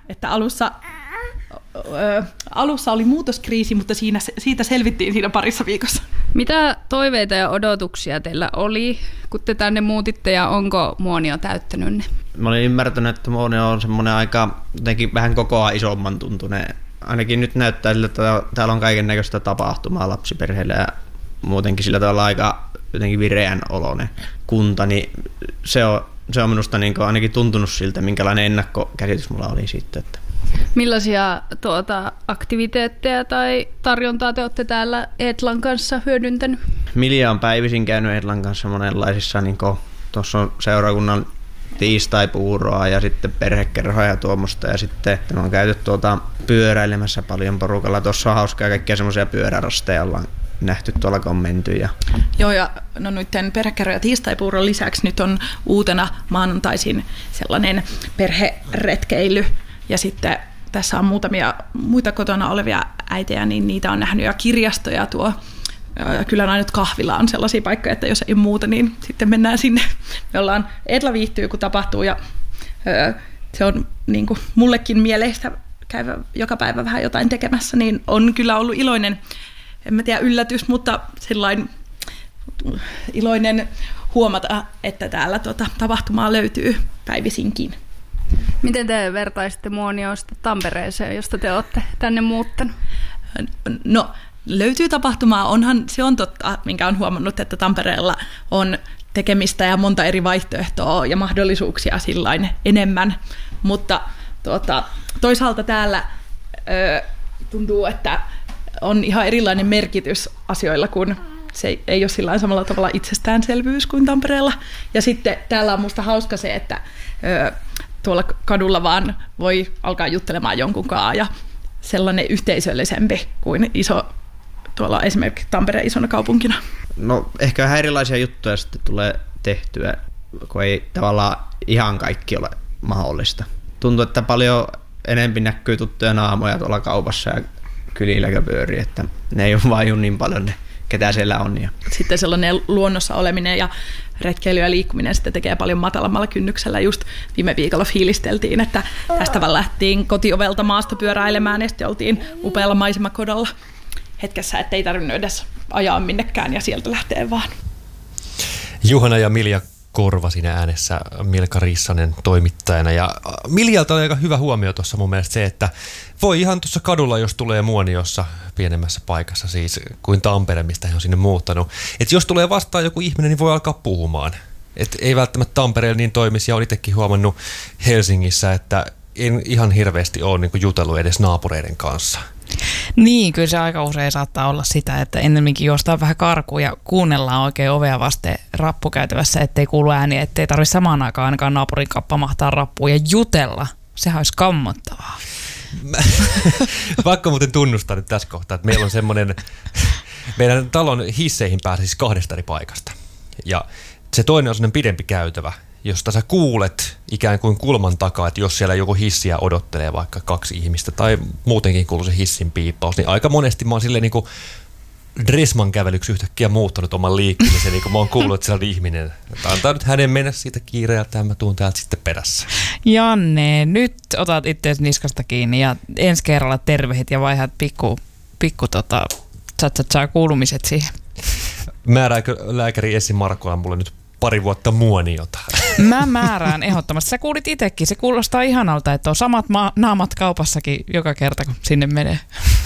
että alussa oli muutoskriisi, mutta siitä selvittiin siinä parissa viikossa. Mitä toiveita ja odotuksia teillä oli, kun te tänne muutitte, ja onko Muonio täyttänyt ne? Mä olin ymmärtänyt, että Muonio on semmoinen aika jotenkin vähän kokoaan isomman tuntuneen. Ainakin nyt näyttää siltä, että täällä on kaiken näköistä tapahtumaa lapsiperheille ja muutenkin sillä tavalla aika jotenkin vireän oloinen kunta, niin se on minusta niin ainakin tuntunut siltä, minkälainen ennakkokäsitys mulla oli siitä. Että. Millaisia aktiviteetteja tai tarjontaa te olette täällä Etlan kanssa hyödyntänyt? Milja on päivisin käynyt Etlan kanssa monenlaisissa, niin tuossa on seurakunnan tiistaipuuroa ja sitten perhekerhoja ja tuommoista, ja sitten on käyty pyöräilemässä paljon porukalla. Tuossa on hauskaa kaikkia semmoisia pyörärasteja ollaan nähty tuolla, kun on menty. Joo, ja no noiden perhekerroja tiistaipuuron lisäksi nyt on uutena maanantaisin sellainen perheretkeily, ja sitten tässä on muutamia muita kotona olevia äitejä, niin niitä on nähnyt, ja kirjastoja kyllä aina nyt kahvila on sellaisia paikkoja, että jos ei muuta, niin sitten mennään sinne. Me ollaan, Etla viihtyy, kun tapahtuu, ja se on niin kuin mullekin mieleistä käydä joka päivä vähän jotain tekemässä, niin on kyllä ollut iloinen, en mä tiedä yllätys, mutta sellainen iloinen huomata, että täällä tapahtumaa löytyy päivisinkin. Miten te vertaisitte Muonioa Tampereeseen, josta te olette tänne muuttanut? No, löytyy tapahtumaa, se on totta, minkä on huomannut, että Tampereella on tekemistä ja monta eri vaihtoehtoa ja mahdollisuuksia sillain enemmän, mutta toisaalta täällä tuntuu, että on ihan erilainen merkitys asioilla, kun se ei ole sillain samalla tavalla itsestäänselvyys kuin Tampereella. Ja sitten täällä on musta hauska se, että tuolla kadulla vaan voi alkaa juttelemaan jonkunkaan ja sellainen yhteisöllisempi kuin tuolla esimerkiksi Tampereen isona kaupunkina. No ehkä vähän erilaisia juttuja sitten tulee tehtyä, kun ei tavallaan ihan kaikki ole mahdollista. Tuntuu, että paljon enemmän näkyy tuttuja naamoja tuolla kaupassa ja kylillä pyörii, että ne ei ole vain niin paljon ne, ketä siellä on. Ja. Sitten sellainen luonnossa oleminen ja retkeily ja liikkuminen sitten tekee paljon matalammalla kynnyksellä. Just viime viikolla fiilisteltiin, että tästä vaan lähtiin kotiovelta maastopyöräilemään ja sitten oltiin upealla maisemakodolla hetkessä, ettei tarvinnut edes ajaa minnekään ja sieltä lähtee vaan. Juhana ja Milja Korva siinä äänessä, Milka Rissanen toimittajana. Ja Miljalta oli aika hyvä huomio tuossa mun mielestä se, että voi ihan tuossa kadulla, jos tulee Muoniossa pienemmässä paikassa siis kuin Tampere, mistä he on sinne muuttanut. Että jos tulee vastaan joku ihminen, niin voi alkaa puhumaan. Että ei välttämättä Tampereella niin toimisi, ja olen itsekin huomannut Helsingissä, että en ihan hirveästi ole niin kuin jutellut edes naapureiden kanssa. Niin, kyllä se aika usein saattaa olla sitä, että ennemminkin juostaan vähän karkuun ja kuunnellaan oikein ovea vasten rappukäytävässä, ettei kuulu ääniä, ettei tarvitse samaan aikaan ainakaan naapurin kappa mahtaa rappuun ja jutella. Sehän olisi kammottavaa. Pakko muuten tunnustaa nyt tässä kohtaa, että meillä on semmoinen, meidän talon hisseihin pääsee siis 2 eri paikasta. Ja se toinen on semmoinen pidempi käytävä, josta sä kuulet ikään kuin kulman takaa, että jos siellä joku hissiä odottelee vaikka 2 ihmistä tai muutenkin kuuluu se hissin piippaus, niin aika monesti mä oon silleen niin kuin Dressman kävelyksi yhtäkkiä muuttanut oman liikkumisen, niin kuin mä oon kuullut, että siellä on ihminen. Antaa nyt hänen mennä siitä kiireeltä ja mä tuun täältä sitten perässä. Janne, nyt otat itseäsi niskasta kiinni ja ensi kerralla tervehit ja vaihdat pikku kuulumiset siihen. Määrääkö lääkäri Essi Markkola mulle nyt 2 vuotta Muoniota? Mä määrään ehdottomasti. Sä kuulit itsekin. Se kuulostaa ihanalta, että on samat naamat kaupassakin joka kerta, kun sinne menee.